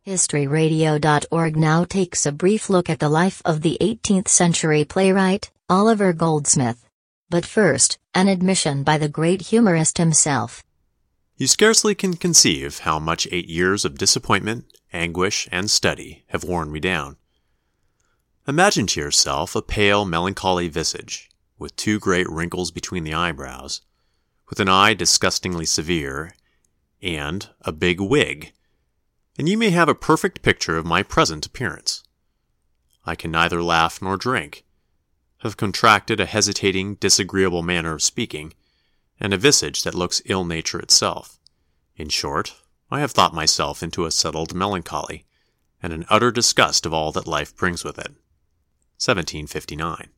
HistoryRadio.org now takes a brief look at the life of the 18th century playwright, Oliver Goldsmith. But first, an admission by the great humorist himself. You scarcely can conceive how much 8 years of disappointment, anguish, and study have worn me down. Imagine to yourself a pale, melancholy visage, with 2 great wrinkles between the eyebrows, with an eye disgustingly severe, and a big wig, and you may have a perfect picture of my present appearance. I can neither laugh nor drink, have contracted a hesitating, disagreeable manner of speaking, and a visage that looks ill nature itself. In short, I have thought myself into a settled melancholy, and an utter disgust of all that life brings with it. 1759.